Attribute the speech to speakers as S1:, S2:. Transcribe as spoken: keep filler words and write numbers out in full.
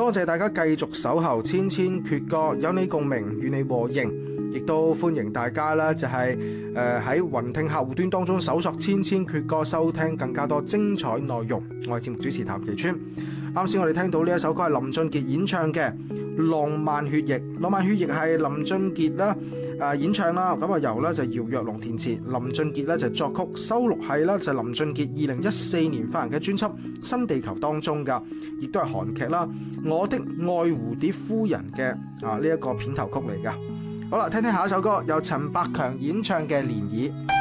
S1: 多謝大家繼續守候千千闕歌，有你共鳴，與你和應，亦都歡迎大家啦，就係誒喺雲聽客戶端當中搜索千千闕歌，收聽更加多精彩內容。我係節目主持譚其川。啱先我哋聽到呢一首歌係林俊傑演唱嘅《浪漫血液》，《浪漫血液》係林俊傑啦誒演唱啦，咁啊由咧就姚若龍填詞，林俊傑咧就作曲，收錄係啦就林俊傑二零一四年發行嘅專輯《新地球》當中噶，亦都係韓劇啦《我的愛蝴蝶夫人》嘅啊呢一個片頭曲嚟噶。好啦，聽聽下一首歌，由陳百強演唱嘅《漣漪》。